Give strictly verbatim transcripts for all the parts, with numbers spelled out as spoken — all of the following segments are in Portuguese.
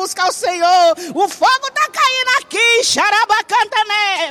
buscar o Senhor. O fogo tá caindo aqui. Xarabacantané.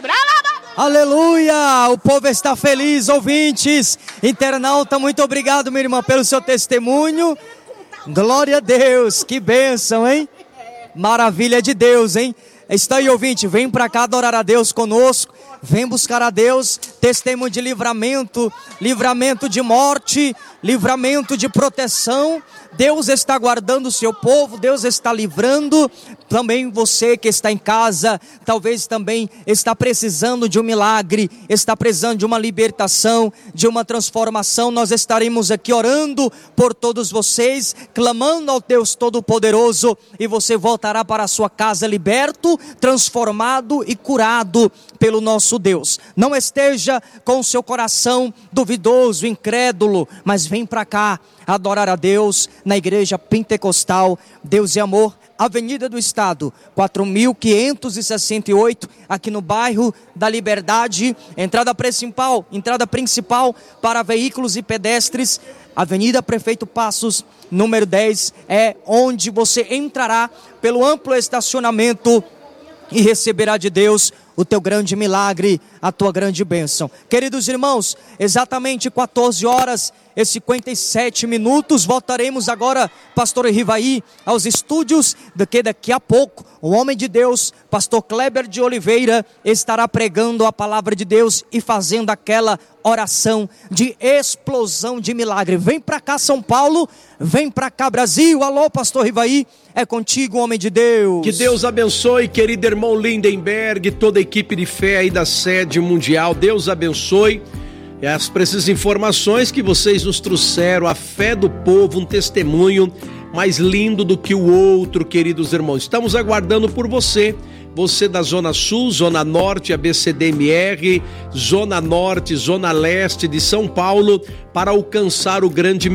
Aleluia! O povo está feliz, ouvintes. Internauta, muito obrigado, minha irmã, pelo seu testemunho. Glória a Deus, que bênção, hein? Maravilha de Deus, hein? Está aí, ouvinte, vem para cá adorar a Deus conosco. Vem buscar a Deus, testemunho de livramento, livramento de morte, livramento de proteção. Deus está guardando o seu povo, Deus está livrando. Também você que está em casa, talvez também está precisando de um milagre, está precisando de uma libertação, de uma transformação. Nós estaremos aqui orando por todos vocês, clamando ao Deus Todo-Poderoso, e você voltará para a sua casa liberto, transformado e curado pelo nosso Deus. Não esteja com o seu coração duvidoso, incrédulo, mas vem para cá adorar a Deus na Igreja Pentecostal Deus e Amor, Avenida do Estado, quatro mil quinhentos e sessenta e oito, aqui no bairro da Liberdade. Entrada principal, entrada principal para veículos e pedestres, Avenida Prefeito Passos, número dez, é onde você entrará pelo amplo estacionamento e receberá de Deus o teu grande milagre, a tua grande bênção. Queridos irmãos, exatamente quatorze horas e cinquenta e sete minutos, voltaremos agora, pastor Rivaí, aos estúdios, daqui daqui a pouco, o homem de Deus, pastor Kleber de Oliveira, estará pregando a palavra de Deus e fazendo aquela oração de explosão de milagre. Vem para cá, São Paulo, vem para cá, Brasil. Alô, pastor Rivaí, é contigo, homem de Deus. Que Deus abençoe, querido irmão Lindenberg, toda a equipe de fé aí da sede mundial. Deus abençoe. E as precisas informações que vocês nos trouxeram, a fé do povo, um testemunho mais lindo do que o outro, queridos irmãos. Estamos aguardando por você, você da Zona Sul, Zona Norte, A B C D M R, Zona Norte, Zona Leste de São Paulo, para alcançar o grande